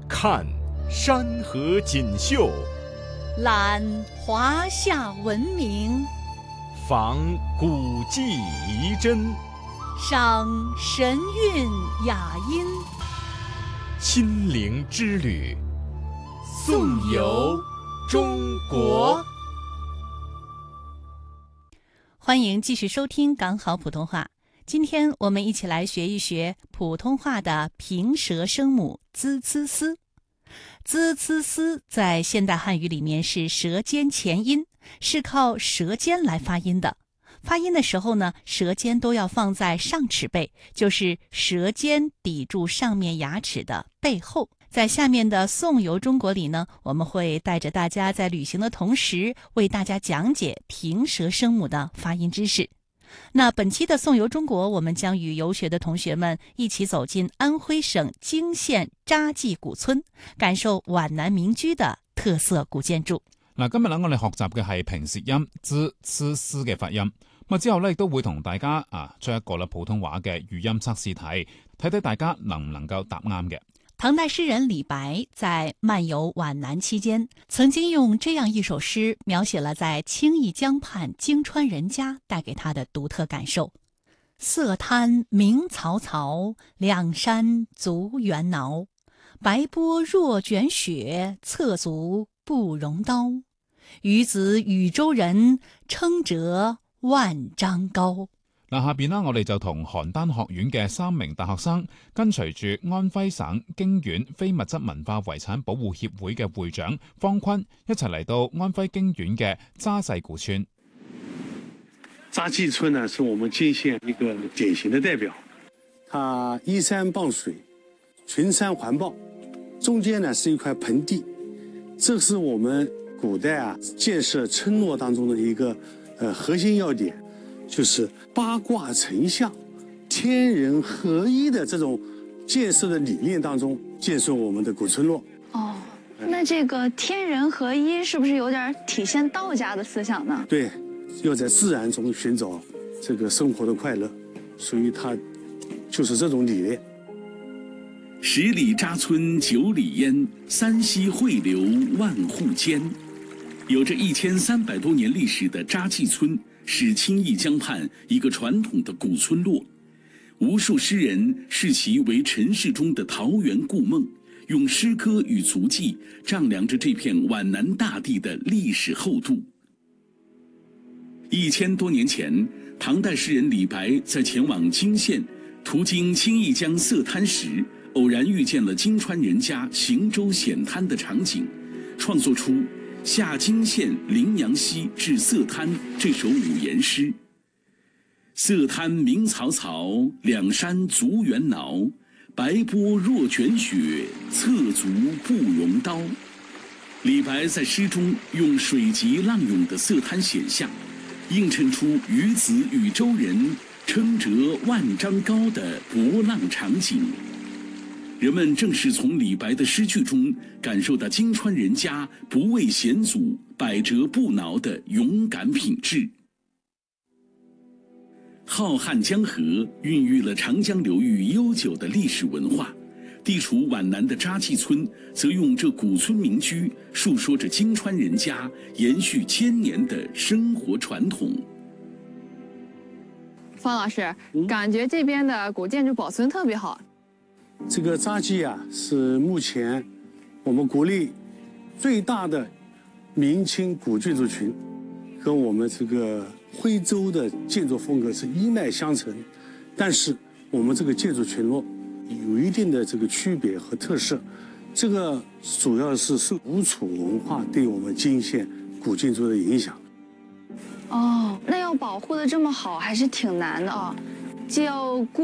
看山河锦绣， 览华夏文明， 访古迹遗珍， 赏神韵雅音， 亲临之旅，颂游中国。 欢迎继续收听港好普通话。今天我们一起来学一学普通话的平舌声母 z c s。z c s 在现代汉语里面是舌尖前音，是靠舌尖来发音的。发音的时候呢，舌尖都要放在上齿背，就是舌尖抵住上面牙齿的背后。在下面的颂游中国里呢，我们会带着大家在旅行的同时，为大家讲解平舌声母的发音知识。那本期的颂游中国，我们将与游学的同学们一起走进安徽省泾县扎记古村，感受皖南民居的特色古建築。 嗱，今日咧我哋學習嘅係平舌音 z、c、s 嘅發音。咁之後咧亦都會同大家出一個普通話嘅語音測試題，睇睇大家能唔能夠答啱嘅。 唐代詩人李白在漫遊皖南期間，曾經用這樣一首詩描寫了在清義江畔泾川人家帶給他的獨特感受。色灘明草草，兩山足猿撓。白波若捲雪，側足不容刀。與子禹州人，稱輒萬丈高。 嗱，下邊我哋就同邯鄲學院嘅3名大學生，跟隨住安徽省泾縣非物質文化遺產保護協會嘅會長方坤，一齊嚟到安徽泾縣嘅扎寨古村。 扎记村呢，是我们泾县一个典型的代表。它依山傍水，群山环抱，中间呢是一块盆地，这是我们古代建设村落当中的一个核心要点。就是八卦成象、天人合一的这种建设的理念当中建设我们的古村落。 哦，那这个天人合一是不是有点体现道家的思想呢？ 对，要在自然中寻找这个生活的快乐，所以它就是这种理念。 10里扎村9里烟，山溪汇流万户间。有着1300多年历史的扎记村，是清义江畔一个传统的古村落，无数诗人视其为尘世中的桃源故梦，用诗歌与足迹丈量着这片皖南大地的历史厚度。1000多年前，唐代诗人李白在前往泾县，途经清义江色滩时，偶然遇见了泾川人家行舟显滩的场景，创作出下泾县陵阳溪至色滩这首5言诗。色滩明草草，两山足猿挠。白波若卷雪，侧足不容刀。李白在诗中用水急浪涌的色滩显象，映衬出与子禹州人，称輒万丈高的博浪场景。人们正是从李白的诗句中感受到泾川人家不畏险阻、百折不挠的勇敢品质。浩瀚江河孕育了长江流域悠久的历史文化，地处皖南的扎记村则用这古村民居述说着泾川人家延续千年的生活传统。 方老师，感觉这边的古建筑保存特别好。 这个扎记是目前我们国内最大的明清古建筑群，跟我们这个徽州的建筑风格是一脉相承，但是我们这个建筑群落有一定的这个区别和特色。这个主要是受吴楚文化对我们泾县古建筑的影响。 哦，那要保护的这么好，还是挺难的啊，既要顾